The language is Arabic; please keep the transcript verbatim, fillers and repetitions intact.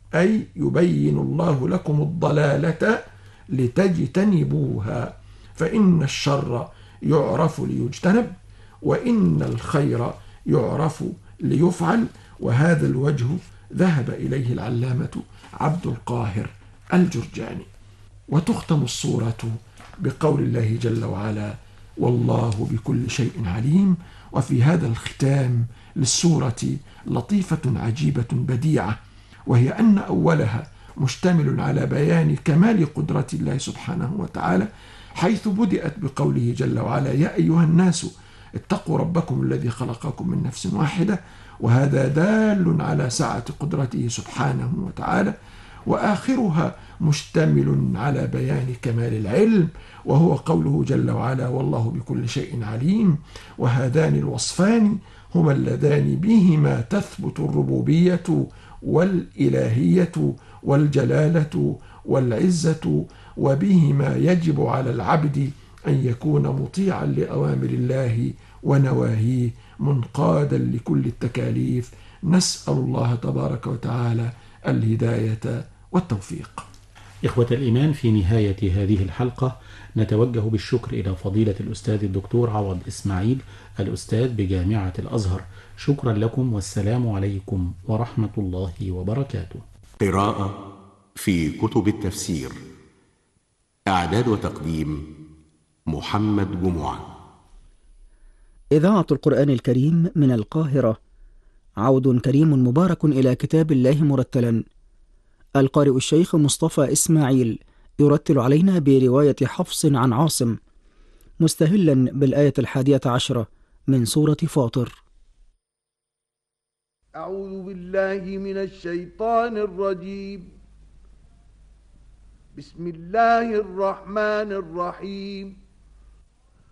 أي يبين الله لكم الضلالة لتجتنبوها، فإن الشر يعرف ليجتنب، وإن الخير يعرف ليفعل. وهذا الوجه ذهب إليه العلامة عبد القاهر الجرجاني. وتختم الصورة بقول الله جل وعلا: والله بكل شيء عليم. وفي هذا الختام للسورة لطيفة عجيبة بديعة، وهي أن أولها مشتمل على بيان كمال قدرة الله سبحانه وتعالى، حيث بدأت بقوله جل وعلا: يا أيها الناس اتقوا ربكم الذي خلقكم من نفس واحدة، وهذا دال على سعة قدرته سبحانه وتعالى. وآخرها مشتمل على بيان كمال العلم، وهو قوله جل وعلا: والله بكل شيء عليم. وهذان الوصفان هما اللذان بهما تثبت الربوبية والإلهية والجلالة والعزة، وبهما يجب على العبد أن يكون مطيعا لأوامر الله ونواهيه، منقادا لكل التكاليف. نسأل الله تبارك وتعالى الهداية والتوفيق. إخوة الإيمان، في نهاية هذه الحلقة نتوجه بالشكر إلى فضيلة الأستاذ الدكتور عوض إسماعيل، الأستاذ بجامعة الأزهر. شكرا لكم، والسلام عليكم ورحمة الله وبركاته. قراءة في كتب التفسير. إعداد وتقديم محمد جمعة. إذاعة القرآن الكريم من القاهرة. عود كريم مبارك إلى كتاب الله مرتلا. القارئ الشيخ مصطفى إسماعيل يرتل علينا برواية حفص عن عاصم، مستهلا بالآية الحادية عشرة من سورة فاطر. أعوذ بالله من الشيطان الرجيم. بسم الله الرحمن الرحيم.